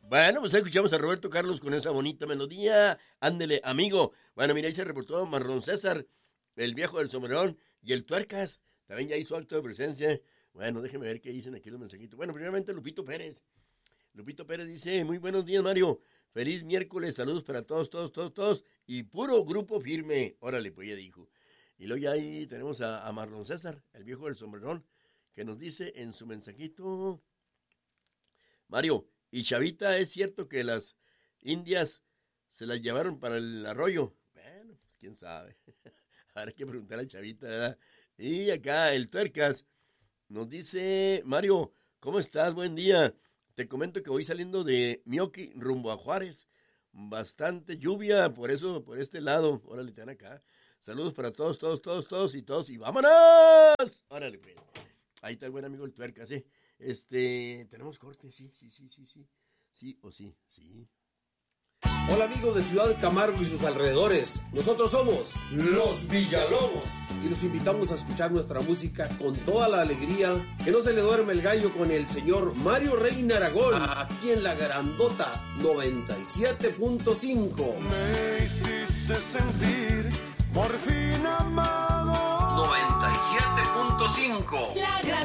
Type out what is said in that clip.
Bueno, pues escuchamos a Roberto Carlos con esa bonita melodía. Ándele, amigo. Bueno, mira, ahí se reportó Marlon César, el viejo del sombrerón, y el Tuercas. También ya hizo acto de presencia. Bueno, déjeme ver qué dicen aquí los mensajitos. Bueno, primeramente Lupito Pérez. Lupito Pérez dice, muy buenos días, Mario. Feliz miércoles, saludos para todos. Y puro grupo firme. Órale, pues ya dijo. Y luego ya ahí tenemos a Marlon César, el viejo del sombrerón, que nos dice en su mensajito, Mario, y Chavita, ¿es cierto que las indias se las llevaron para el arroyo? Bueno, pues quién sabe. Habrá que preguntarle a Chavita, ¿verdad? Y acá el Tuercas nos dice, Mario, ¿cómo estás? Buen día. Te comento que voy saliendo de Mioqui rumbo a Juárez. Bastante lluvia, por eso, por este lado. Órale, te dan acá. Saludos para todos y ¡vámonos! Órale, pues. Ahí está el buen amigo el Tuercas, ¿eh? Tenemos corte, sí. Sí o sí. Hola amigos de Ciudad de Camargo y sus alrededores. Nosotros somos Los Villalobos y los invitamos a escuchar nuestra música con toda la alegría. Que no se le duerme el gallo con el señor Mario Reina Aragón, aquí en la grandota 97.5. Me hiciste sentir por fin amado. 97.5. La gran